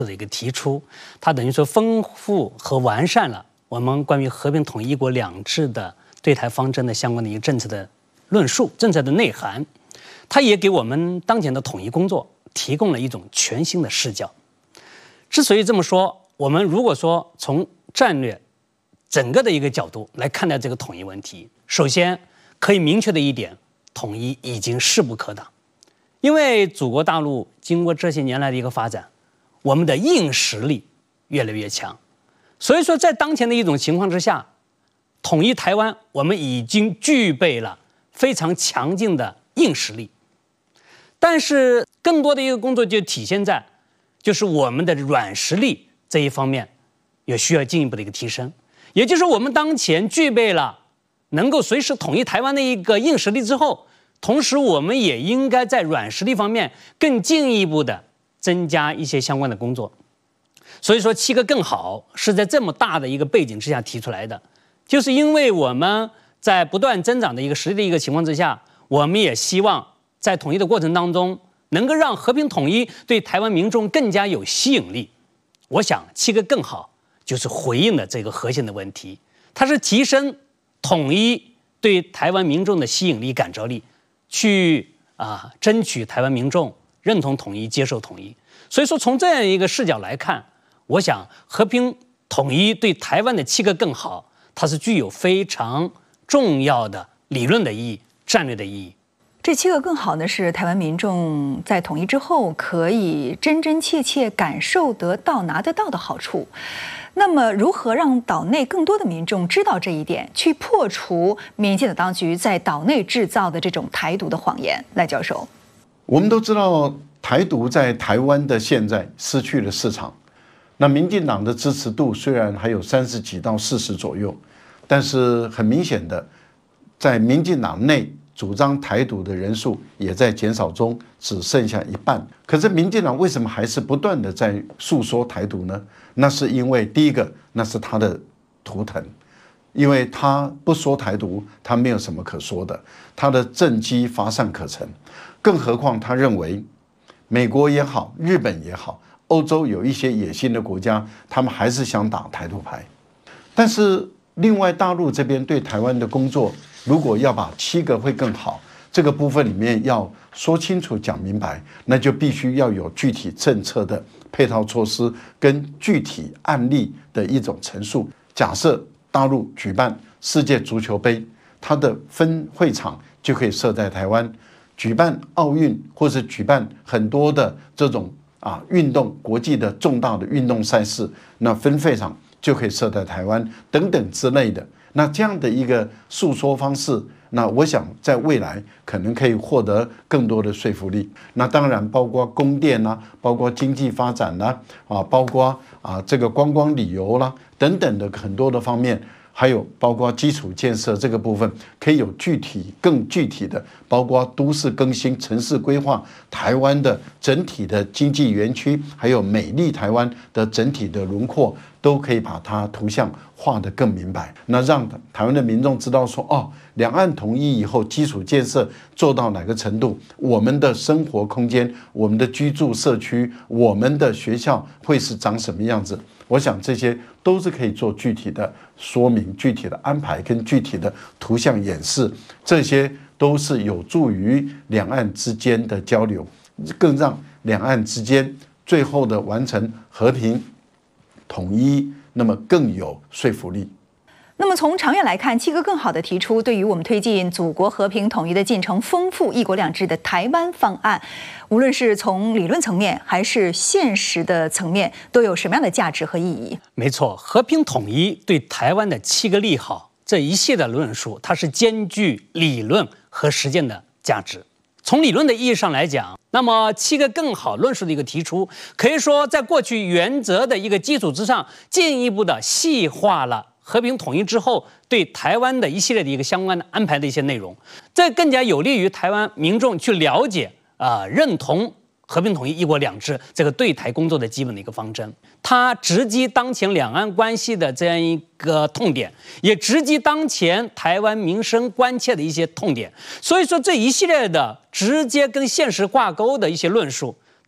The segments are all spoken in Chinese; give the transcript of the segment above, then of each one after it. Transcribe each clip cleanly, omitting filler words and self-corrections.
的一个提出，它等于说丰富和完善了我们关于和平统一、一国两制的对台方针的相关的一个政策的论述、政策的内涵。它也给我们当前的统一工作提供了一种全新的视角。之所以这么说，我们如果说从战略整个的一个角度来看待这个统一问题，首先可以明确的一点，统一已经势不可挡。因为祖国大陆经过这些年来的一个发展，我们的硬实力越来越强，所以说在当前的一种情况之下，统一台湾我们已经具备了非常强劲的硬实力。但是更多的一个工作就体现在就是我们的软实力这一方面也需要进一步的一个提升，也就是我们当前具备了能够随时统一台湾的一个硬实力之后，同时我们也应该在软实力方面更进一步的增加一些相关的工作。所以说7个更好是在这么大的一个背景之下提出来的，就是因为我们在不断增长的一个实力的一个情况之下，我们也希望在统一的过程当中能够让和平统一对台湾民众更加有吸引力。我想7个更好就是回应了这个核心的问题，它是提升统一对台湾民众的吸引力、感召力，去争取台湾民众认同统一、接受统一。所以说从这样一个视角来看，我想和平统一对台湾的7个更好，它是具有非常重要的理论的意义、战略的意义。 这7个更好呢，是台湾民众在统一之后可以真真切切感受得到、拿得到的好处。那么，如何让岛内更多的民众知道这一点，去破除民进党当局在岛内制造的这种台独的谎言？赖教授， 我们都知道，台独在台湾的现在失去了市场。那民进党的支持度虽然还有30几到40左右，但是很明显的，在民进党内主张台独的人数也在减少中，只剩下一半。可是民进党为什么还是不断的在诉说台独呢？那是因为第一个，那是他的图腾，因为他不说台独，他没有什么可说的，他的政绩乏善可陈。更何况他认为美国也好，日本也好，欧洲有一些野心的国家，他们还是想打台独牌。但是另外大陆这边对台湾的工作，如果要把7个会更好这个部分里面要说清楚讲明白，那就必须要有具体政策的配套措施跟具体案例的一种陈述。假设大陆举办世界足球杯，它的分会场就可以设在台湾；举办奥运或是举办很多的这种运动国际的重大的运动赛事，那分会场就可以设在台湾等等之类的。那这样的一个诉说方式，那我想在未来可能可以获得更多的说服力。那当然包括供电啦，包括经济发展啦，包括这个观光旅游啦等等的很多的方面，还有包括基础建设这个部分，可以有更具体的，包括都市更新、城市规划、台湾的整体的经济园区，还有美丽台湾的整体的轮廓，都可以把它图像画得更明白。那让台湾的民众知道说，两岸统一以后，基础建设做到哪个程度，我们的生活空间、我们的居住社区、我们的学校会是长什么样子。我想这些都是可以做具体的说明、具体的安排跟具体的图像演示，这些都是有助于两岸之间的交流，更让两岸之间最后的完成和平统一，那么更有说服力。 那么从长远来看，7个更好的提出，对于我们推进祖国和平统一的进程、丰富一国两制的台湾方案，无论是从理论层面还是现实的层面，都有什么样的价值和意义？ 没错，和平统一对台湾的7个利好，这一系列论述，它是兼具理论和实践的价值。从理论的意义上来讲，那么7个更好论述的一个提出，可以说在过去原则的一个基础之上，进一步的细化了和平统一之后对台湾的一系列的一个相关的安排的一些内容，这更加有利于台湾民众去了解认同和平统一、一国两制这个对台工作的基本的一个方针。它直击当前两岸关系的这样一个痛点，也直击当前台湾民生关切的一些痛点。所以说这一系列的直接跟现实挂钩的一些论述，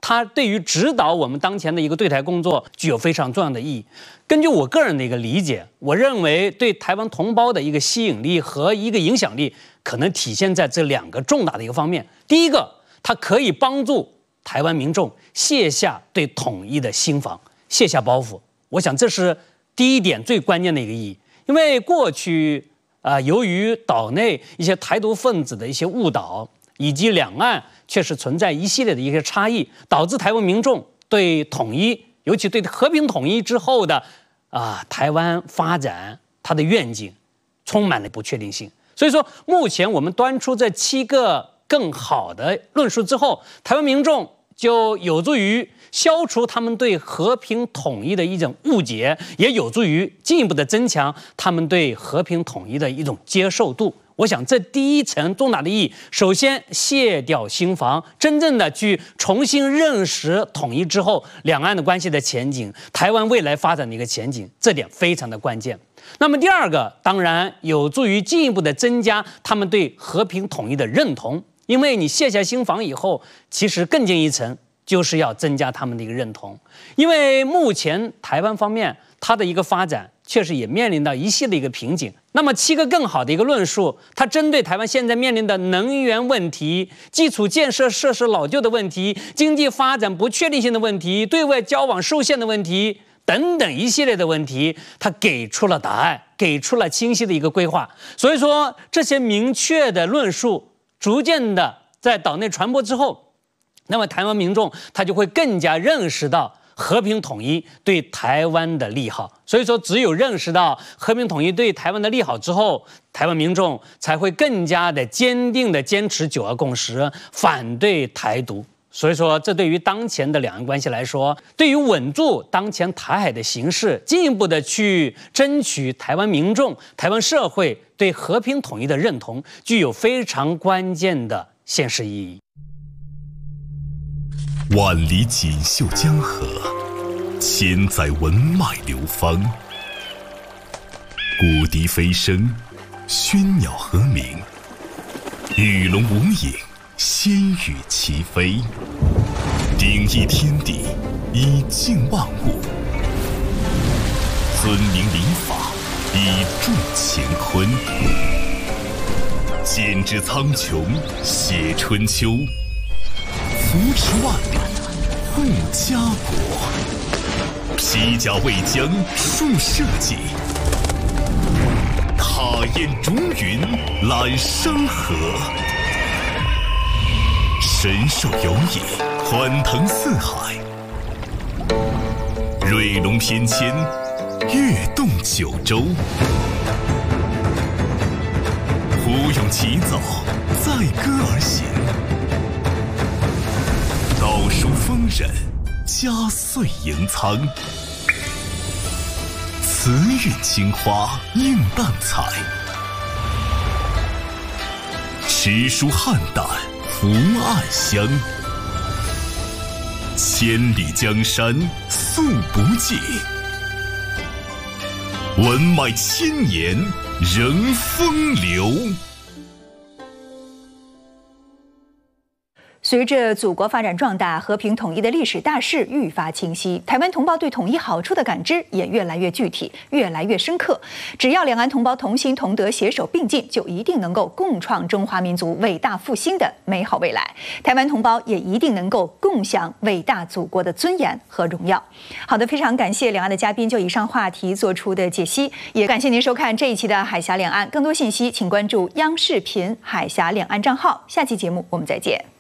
它对于指导我们当前的一个对台工作具有非常重要的意义。根据我个人的一个理解，我认为对台湾同胞的一个吸引力和一个影响力，可能体现在这2个重大的一个方面。第一个，它可以帮助台湾民众卸下对统一的心防，卸下包袱。我想这是第一点最关键的一个意义。因为过去由于岛内一些台独分子的一些误导，以及两岸确实存在一系列的一些差异，导致台湾民众对统一，尤其对和平统一之后的台湾发展它的愿景，充满了不确定性。所以说，目前我们端出这7个更好的论述之后，台湾民众就有助于消除他们对和平统一的一种误解，也有助于进一步的增强他们对和平统一的一种接受度。我想这第一层重大的意义，首先卸掉心防，真正的去重新认识统一之后两岸的关系的前景，台湾未来发展的一个前景，这点非常的关键。那么第二个，当然有助于进一步的增加他们对和平统一的认同，因为你卸下心防以后，其实更进一层就是要增加他们的一个认同。因为目前台湾方面它的一个发展确实也面临到一系列一个瓶颈。那么7个更好的一个论述，它针对台湾现在面临的能源问题、基础建设设施老旧的问题、经济发展不确定性的问题、对外交往受限的问题等等一系列的问题，它给出了答案，给出了清晰的一个规划。所以说，这些明确的论述逐渐的在岛内传播之后，那么台湾民众他就会更加认识到和平统一对台湾的利好。所以说，只有认识到和平统一对台湾的利好之后，台湾民众才会更加的坚定的坚持9·2共识，反对台独。所以说，这对于当前的两岸关系来说，对于稳住当前台海的形势，进一步的去争取台湾民众、台湾社会对和平统一的认同，具有非常关键的现实意义。 万里锦绣江河，千载文脉流芳。古笛飞声，喧鸟和鸣，鱼龙无影，仙羽齐飞。鼎益天地，以静万物；尊明礼法，以重乾坤。剪纸苍穹，写春秋。扶持万里，护家国；披甲为将，树社稷；踏雁逐云，揽山河；神兽游弋，欢腾四海；瑞龙翩跹，跃动九州；胡咏齐奏，载歌而行。道书丰稔，家岁盈仓；慈韵青花，映淡彩；诗书汉旦，福暗香；千里江山，素不尽；文脉千年，仍风流。 随着祖国发展壮大，和平统一的历史大势愈发清晰，台湾同胞对统一好处的感知也越来越具体，越来越深刻。只要两岸同胞同心同德，携手并进，就一定能够共创中华民族伟大复兴的美好未来。台湾同胞也一定能够共享伟大祖国的尊严和荣耀。好的，非常感谢两岸的嘉宾就以上话题做出的解析，也感谢您收看这一期的海峡两岸。更多信息请关注央视频海峡两岸账号。下期节目我们再见。